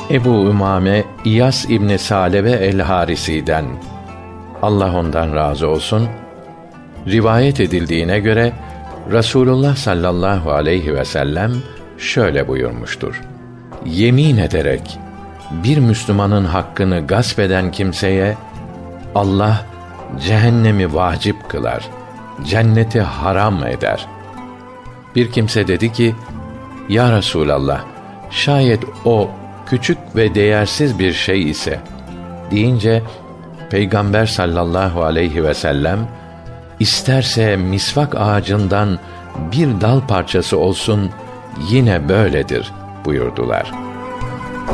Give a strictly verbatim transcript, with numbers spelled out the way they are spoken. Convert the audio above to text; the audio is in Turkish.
Ebu Ümame İyas İbni Salebe el-Harisi'den, Allah ondan razı olsun, rivayet edildiğine göre Rasulullah sallallahu aleyhi ve sellem şöyle buyurmuştur: yemin ederek bir Müslümanın hakkını gasp eden kimseye Allah cehennemi vacip kılar, cenneti haram eder. Bir kimse dedi ki, ya Resulallah, şayet o küçük ve değersiz bir şey ise, deyince Peygamber sallallahu aleyhi ve sellem, isterse misvak ağacından bir dal parçası olsun, yine böyledir buyurdular.